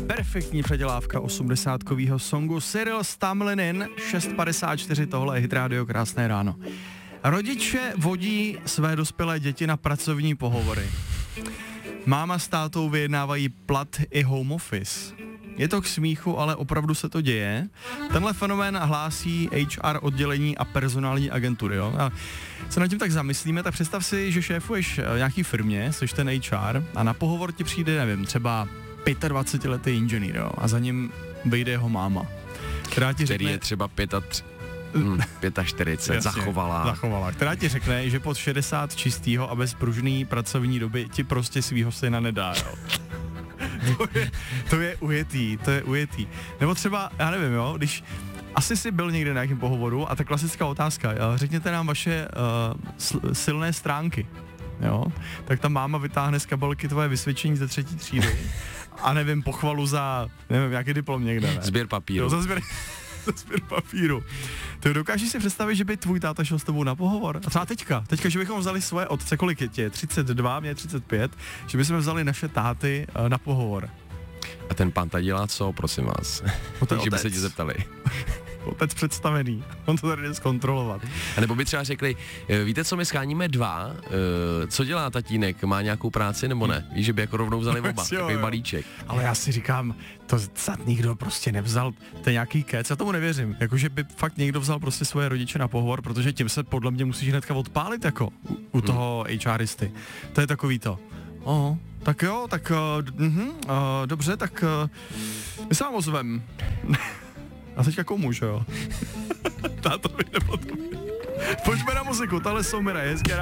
Perfektní předělávka 80kovýho songu Cyril Stamlinin, 6:54, tohle je Hit Radio, krásné ráno. Rodiče vodí své dospělé děti na pracovní pohovory. Máma s tátou vyjednávají plat i home office. Je to k smíchu, ale opravdu se to děje. Tenhle fenomén hlásí HR oddělení a personální agentury. Jo? A se nad tím tak zamyslíme, tak představ si, že šéfuješ nějaký firmě, jsi ten HR a na pohovor ti přijde, nevím, třeba 25letý inženýr, jo? A za ním vyjde jeho máma. Která ti řekne, je třeba 45, zachovalá. Která ti řekne, že pod 60 čistýho a bez pružný pracovní doby ti prostě svýho syna nedá, jo. To je ujetý. Nebo třeba, já nevím, jo, když asi jsi byl někde na nějakém pohovoru a ta klasická otázka, řekněte nám vaše silné stránky, jo, tak ta máma vytáhne z kabelky tvoje vysvědčení ze 3. třídy a nevím, pochvalu za, nevím, jaký diplom někde, ne? Sběr papíru. Jo, za sběr papíru. To dokážeš si představit, že by tvůj táta šel s tebou na pohovor? A třeba teďka, že bychom vzali svoje otce, kolik je tě? 32, mě 35, že bychom vzali naše táty na pohovor. A ten pán tady dělá co, prosím vás? Že by se ti zeptali. Otec představený, on to tady jde zkontrolovat. A nebo by třeba řekli, víte co, my scháníme 2, co dělá tatínek, má nějakou práci nebo ne? Víš, že by jako rovnou vzali oba, takový balíček. Ale já si říkám, to snad nikdo prostě nevzal, to je nějaký kec, já tomu nevěřím, jakože by fakt někdo vzal prostě svoje rodiče na pohovor, protože tím se podle mě musíš hnedka odpálit jako u toho HRisty. To je takový to. Tak jo, tak dobře, tak my se vám ozvem. A teďka komu, že jo? Tátovi nebo tobě. Pojďme na muziku, tahle jsou Mira, hezké ráno.